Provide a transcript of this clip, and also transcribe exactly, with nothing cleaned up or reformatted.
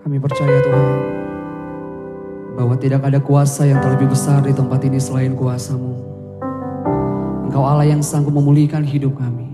Kami percaya Tuhan, bahwa tidak ada kuasa yang terlebih besar di tempat ini selain kuasa-Mu. Engkau Allah yang sanggup memulihkan hidup kami.